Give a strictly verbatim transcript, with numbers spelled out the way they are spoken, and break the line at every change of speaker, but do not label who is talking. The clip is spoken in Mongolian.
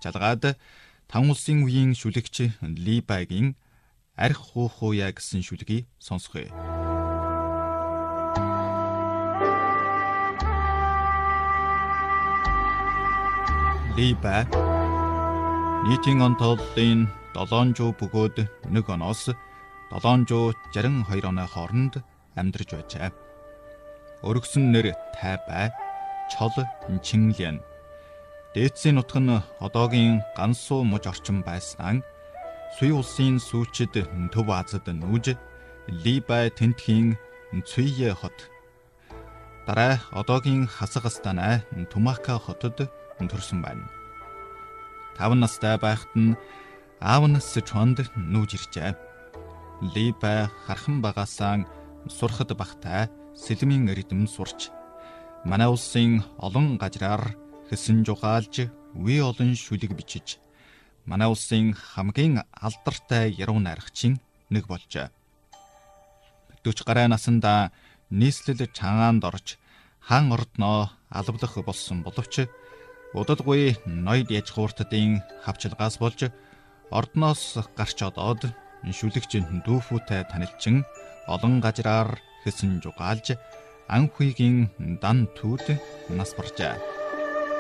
жалгаад Тан улсын үеийн шүлэгч Либагийн арх хуу хууя гэсэн шүлгийг сонсгоё. Либа нийтийн онцлолын долоон зуун бөгөөд нэг оноос долоон зуун жарин хоёр оны хооронд амьдарч байжээ. Өргөсөн нэр Тайбай, Чол, Чинлэн. Дээдсийн нутаг нь одоогийн Гансу муж орчим байснаа Цүй улсын сүүчид Төв Азад нүүж Либай тентхийн Цүйе хот. Дараа одоогийн Хасагастанай Тумака хотод төрсөн байна. Таван настай байхад нь аав нь Сычуанд нүүж иржээ. Либай хархан багасаа сурахад багтай сэлмийн эрдэм сурч манай улсын олон газраар хэсэн жугаалж үе олон шүлэг бичиж манай улсын хамгийн алдартай яруу найрагчийн нэг болжээ. дөрвөн гаруй насндаа нийслэл чангаанд орж хаан ордноо алавлах болсон боловч удалгүй ноёд яжгууртдын хавчлагаас болж ордноос гарч одоод шүлэгч дүүфүүтэй танилчин олон газраар хэсэн жугаалж анхүйгийн дан түүд нас баржээ.